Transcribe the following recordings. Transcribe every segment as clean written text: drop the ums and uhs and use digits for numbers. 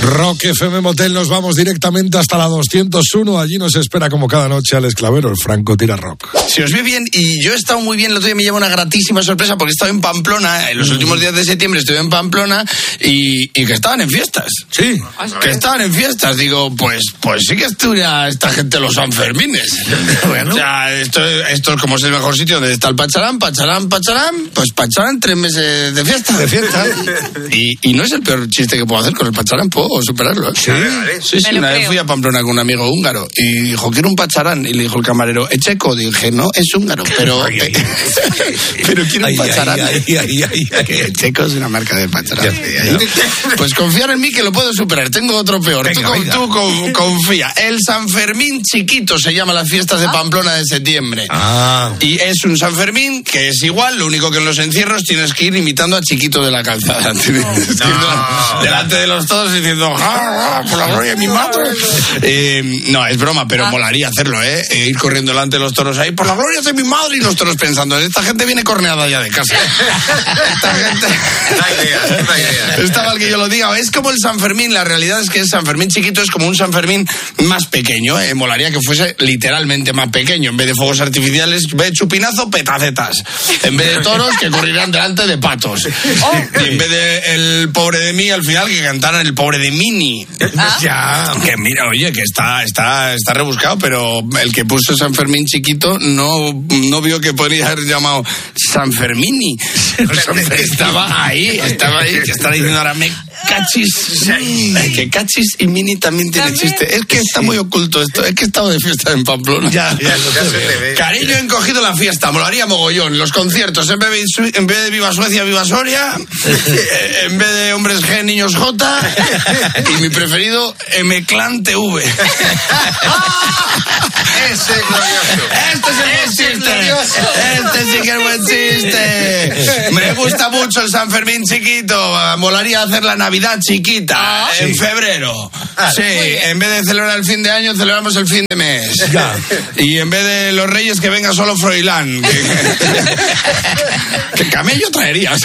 Rock FM Motel, nos vamos directamente hasta la 201. Allí nos espera como cada noche Alex Clavero, el Franco Tira Rock. Si os ve bien, y yo he estado muy bien, el otro día me lleva una gratísima sorpresa porque he estado en Pamplona, en los últimos días de septiembre estuve en Pamplona y que estaban en fiestas. Sí. Que estaban en fiestas. Digo, pues sí que estudia esta gente los Sanfermines. Bueno. O sea, esto es como es el mejor sitio donde está el Pacharán, pues Pacharán 3 meses de fiesta. De fiesta. Y no es el peor chiste que puedo hacer con el Pacharán, puedo superarlo. Sí. Sí, una vez fui a Pamplona con un amigo húngaro y dijo, quiero un Pacharán. Y le dijo el camarero, ¿es checo? Dije, no, es húngaro, pero quiero un Pacharán. Que checo es una marca de Pacharán. Pues confiar en mí que lo puedo superar. Tengo otro peor. Tú confía. El San Fermín chiquito se llama las fiestas de Pamplona de septiembre. Y es un San Fermín que es igual, lo único que en los encierros tienes que ir imitando a Chiquito de la Calzada. Delante de los todos diciendo, por la gloria de mi madre. No, es broma, pero molaría hacerlo, ir corriendo delante de los toros ahí, por la gloria de mi madre, y los toros pensando, esta gente viene corneada ya de casa. Esta gente... Da idea. Está mal que yo lo diga. Es como el San Fermín, la realidad es que el San Fermín chiquito es como un San Fermín más pequeño, Molaría que fuese literalmente más pequeño. En vez de fuegos artificiales, en vez de chupinazo, petacetas. En vez de toros, que correrán delante de patos. Y en vez de el pobre de mí, al final, que cantaran el pobre de Mini. Ya, que mira, oye, que está rebuscado, pero el que puso San Fermín chiquito no vio que podría haber llamado San Fermini. Estaba ahí, que está diciendo ahora me cachis. Que cachis y Mini también tiene chiste. Es que está muy oculto esto, es que he estado de fiesta en Pamplona. Ya se te ve. Cariño encogido la fiesta, molaría mogollón. Los conciertos, en vez de Viva Suecia, Viva Soria, en vez de Hombres G, Niños J, y mi preferido, M-Clan TV. Ese es glorioso. Este sí que es buen chiste. Me gusta mucho el San Fermín chiquito. Molaría hacer la Navidad chiquita en febrero. Sí, en vez de celebrar el fin de año, celebramos el fin de mes. Y en vez de los Reyes, que venga solo Froilán. Que camello traerías.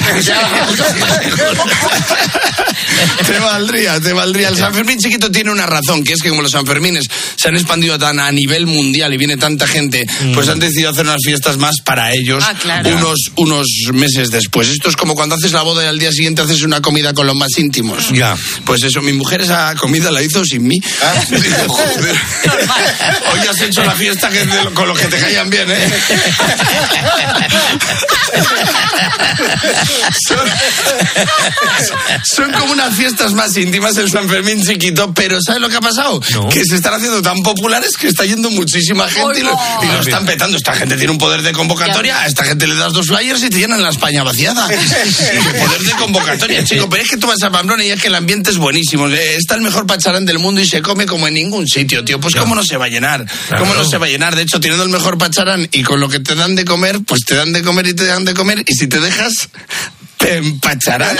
Te valdría. El San Fermín chiquito tiene una razón, que es que como los Sanfermines se han expandido tan a nivel mundial y viene tanta gente, pues han decidido hacer unas fiestas más para ellos unos meses después. Esto es como cuando haces la boda y al día siguiente haces una comida con los más íntimos. Pues eso, mi mujer esa comida la hizo sin mí. Joder. Hoy has hecho la fiesta con los que te callan bien, Son como unas fiestas más íntimas el San Fermín chiquito, pero ¿sabes lo que ha pasado? No. Que se están haciendo tan populares que está yendo muchísima gente y lo están petando. Esta gente tiene un poder de convocatoria, a esta gente le das 2 flyers y te llenan la España vaciada. Poder de convocatoria, chico, pero es que tú vas a Pamplona y es que el ambiente es buenísimo. Está el mejor Pacharán del mundo y se come como en ningún sitio, tío. Pues ¿cómo no se va a llenar? ¿Cómo no se va a llenar? De hecho, teniendo el mejor Pacharán y con lo que te dan de comer, pues te dan de comer y te dan de comer, y si te dejas, te empacharán.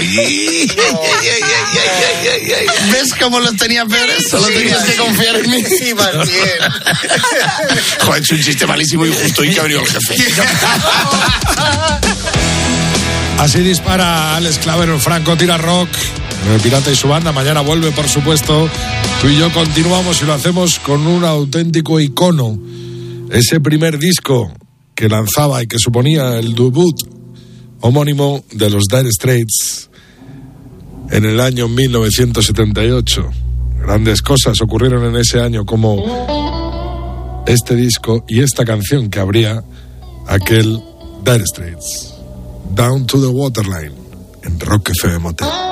¿Ves cómo los tenía peores? Solo tenías que confiar en mí. Sí, Martín. Joder, es un chiste malísimo y justo y que ha venido el jefe. Así dispara Alex Clavero, el Franco Tira Rock. El Pirata y su banda. Mañana vuelve, por supuesto. Tú y yo continuamos y lo hacemos con un auténtico icono. Ese primer disco que lanzaba y que suponía el debut homónimo de los Dire Straits en el año 1978. Grandes cosas ocurrieron en ese año, como este disco y esta canción que abría aquel Dire Straits, Down to the Waterline, en Rock FM Motel.